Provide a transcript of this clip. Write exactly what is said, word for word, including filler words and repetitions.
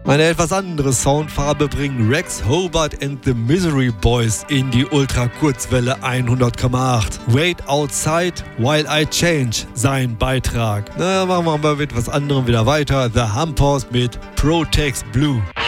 Eine etwas andere Soundfarbe bringen Rex Hobart and the Misery Boys in die Ultra-Kurzwelle hundert Komma acht. Wait Outside While I Change, sein Beitrag. Na, machen wir mal mit etwas anderem wieder weiter. The Humpers mit Protex Blue.